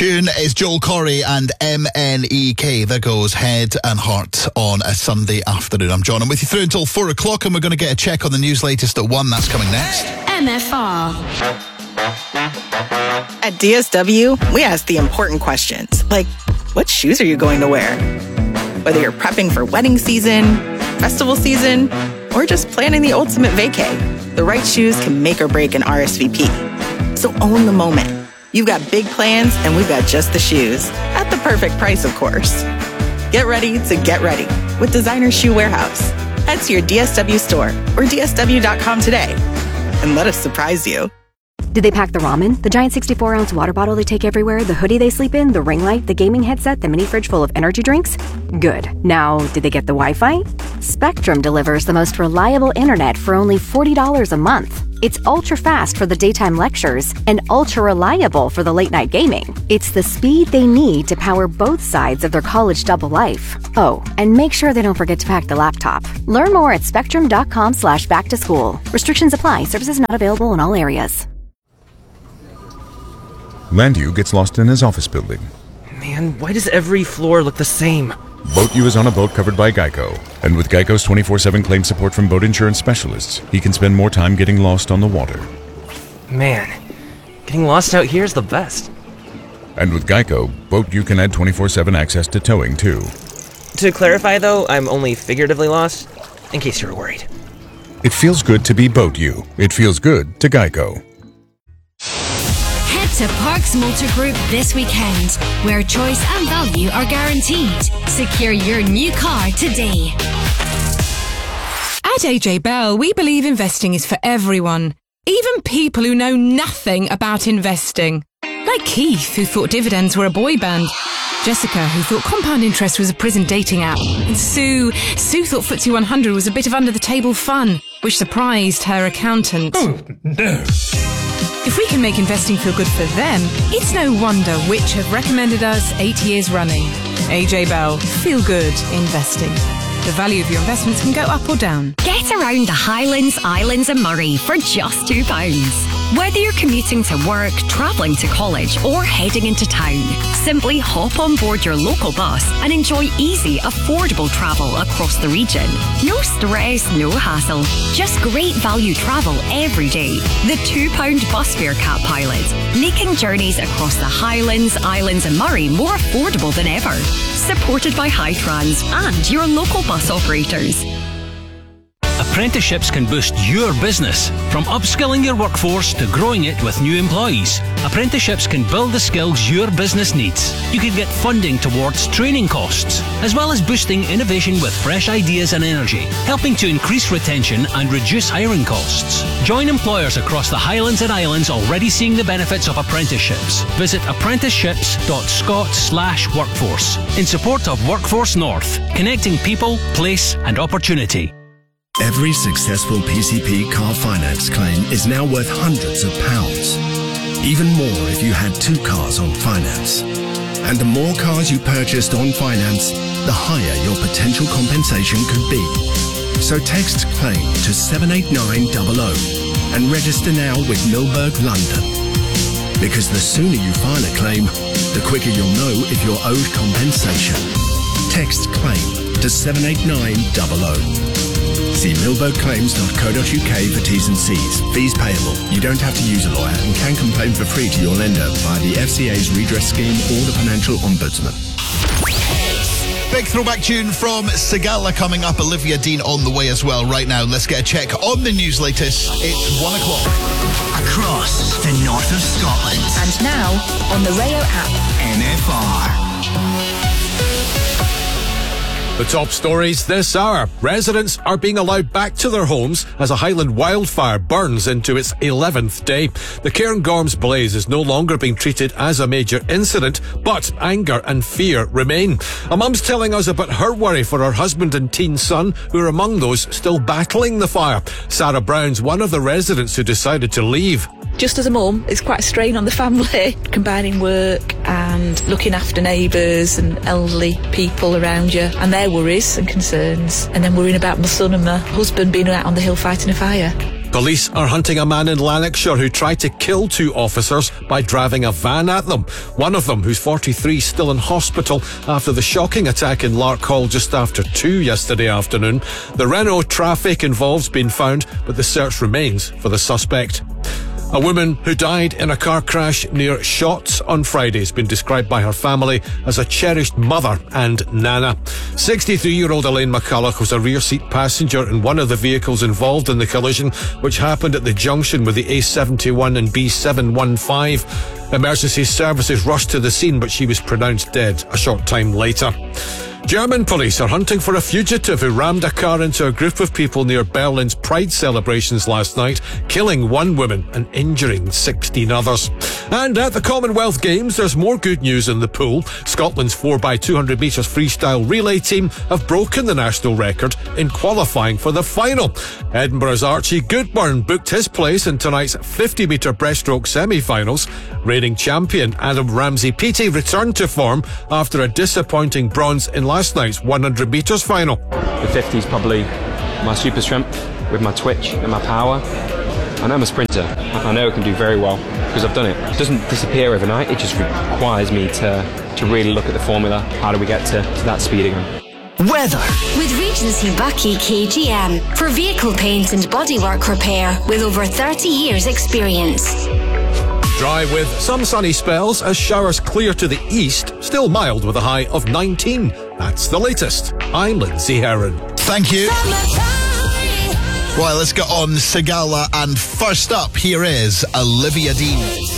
Tune is Joel Corey and MNEK. There goes Head and Heart on a Sunday afternoon. I'm John. I'm with you through until 4 o'clock, and we're going to get a check on the news latest at 1. That's coming next. MFR. At DSW, we ask the important questions, like, what shoes are you going to wear? Whether you're prepping for wedding season, festival season, or just planning the ultimate vacay, the right shoes can make or break an RSVP. So own the moment. You've got big plans, and we've got just the shoes. At the perfect price, of course. Get ready to get ready with Designer Shoe Warehouse. Head to your DSW store or DSW.com today and let us surprise you. Did they pack the ramen, the giant 64-ounce water bottle they take everywhere, the hoodie they sleep in, the ring light, the gaming headset, the mini fridge full of energy drinks? Good. Now, did they get the Wi-Fi? Spectrum delivers the most reliable internet for only $40 a month. It's ultra-fast for the daytime lectures and ultra-reliable for the late-night gaming. It's the speed they need to power both sides of their college double life. Oh, and make sure they don't forget to pack the laptop. Learn more at spectrum.com/back-to-school. Restrictions apply. Services not available in all areas. Landu gets lost in his office building. Man, why does every floor look the same? BoatU is on a boat covered by Geico. And with Geico's 24/7 claim support from boat insurance specialists, he can spend more time getting lost on the water. Man, getting lost out here is the best. And with Geico, BoatU can add 24/7 access to towing, too. To clarify, though, I'm only figuratively lost, in case you were worried. It feels good to be BoatU. It feels good to Geico. Head to Parks Motor Group this weekend, where choice and value are guaranteed. Secure your new car today. At AJ Bell, we believe investing is for everyone, even people who know nothing about investing. Like Keith, who thought dividends were a boy band. Jessica, who thought compound interest was a prison dating app. And Sue thought FTSE 100 was a bit of under-the-table fun, which surprised her accountant. Oh, no. If we can make investing feel good for them, it's no wonder which have recommended us 8 years running. AJ Bell, feel good investing. The value of your investments can go up or down. Get around the Highlands, Islands and Moray for just £2. Whether you're commuting to work, travelling to college or heading into town, simply hop on board your local bus and enjoy easy, affordable travel across the region. No stress, no hassle. Just great value travel every day. The £2 bus fare cap pilot, making journeys across the Highlands, Islands and Moray more affordable than ever. Supported by Hightrans and your local bus operators. Apprenticeships can boost your business, from upskilling your workforce to growing it with new employees. Apprenticeships can build the skills your business needs. You can get funding towards training costs, as well as boosting innovation with fresh ideas and energy, helping to increase retention and reduce hiring costs. Join employers across the Highlands and Islands already seeing the benefits of apprenticeships. Visit apprenticeships.scot/workforce in support of Workforce North, connecting people, place and opportunity. Every successful PCP car finance claim is now worth hundreds of pounds. Even more if you had 2 cars on finance. And the more cars you purchased on finance, the higher your potential compensation could be. So text CLAIM to 78900 and register now with Milberg London. Because the sooner you file a claim, the quicker you'll know if you're owed compensation. Text CLAIM to 78900. See milbergclaims.co.uk for T's and C's. Fees payable. You don't have to use a lawyer and can complain for free to your lender via the FCA's redress scheme or the Financial Ombudsman. Big throwback tune from Sigala coming up. Olivia Dean on the way as well. Right now, let's get a check on the news latest. It's 1 o'clock. Across the north of Scotland. And now on the Rayo app. MFR. The top stories this hour. Residents are being allowed back to their homes as a Highland wildfire burns into its 11th day. The Cairngorms blaze is no longer being treated as a major incident, but anger and fear remain. A mum's telling us about her worry for her husband and teen son, who are among those still battling the fire. Sarah Brown's one of the residents who decided to leave. Just as a mum, it's quite a strain on the family, combining work and looking after neighbours and elderly people around you and their worries and concerns, and then worrying about my son and my husband being out on the hill fighting a fire. Police are hunting a man in Lanarkshire who tried to kill 2 officers by driving a van at them. One of them, who's 43, still in hospital after the shocking attack in Larkhall just after 2 yesterday afternoon. The Renault traffic involved's been found, but the search remains for the suspect. A woman who died in a car crash near Shotts on Friday has been described by her family as a cherished mother and nana. 63-year-old Elaine McCulloch was a rear seat passenger in one of the vehicles involved in the collision, which happened at the junction with the A71 and B715. Emergency services rushed to the scene, but she was pronounced dead a short time later. German police are hunting for a fugitive who rammed a car into a group of people near Berlin's Pride celebrations last night, killing 1 woman and injuring 16 others. And at the Commonwealth Games, there's more good news in the pool. Scotland's 4x200 metres freestyle relay team have broken the national record in qualifying for the final. Edinburgh's Archie Goodburn booked his place in tonight's 50-metre breaststroke semi-finals. Reigning champion Adam Ramsey-Peaty returned to form after a disappointing bronze in last night's 100 metres final. The 50 is probably my super strength with my twitch and my power. I know I'm a sprinter. I know I can do very well because I've done it. It doesn't disappear overnight. It just requires me to really look at the formula. How do we get to that speed again? Weather. With Regency Bucky KGM for vehicle paint and bodywork repair with over 30 years experience. Dry with some sunny spells as showers clear to the east, still mild with a high of 19. That's the latest. I'm Lindsay Heron. Thank you. Right, let's get on Sigala, and first up, here is Olivia Dean.